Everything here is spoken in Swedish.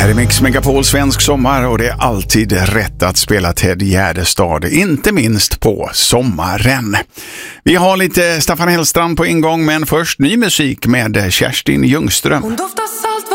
Här är Mix Megapol svensk sommar och det är alltid rätt att spela Ted Gärdestad, inte minst på sommaren. Vi har lite Staffan Hellstrand på ingång, men först ny musik med Kerstin Ljungström. Hon doftar